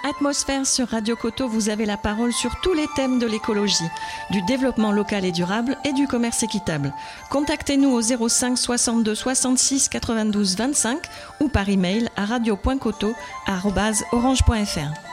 Atmosphère sur Radio Coteau, vous avez la parole sur tous les thèmes de l'écologie, du développement local et durable et du commerce équitable. Contactez-nous au 05 62 66 92 25 ou par email à radio.coteau@orange.fr.